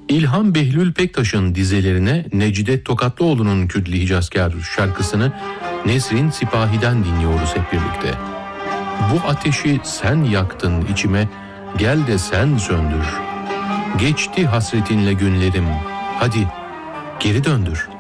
İlhan Behlül Pektaş'ın dizelerine Necdet Tokatlıoğlu'nun Kürdili Hicazkar şarkısını Nesrin Sipahi'den dinliyoruz hep birlikte. Bu ateşi sen yaktın içime, gel de sen söndür. Geçti hasretinle günlerim, hadi geri döndür.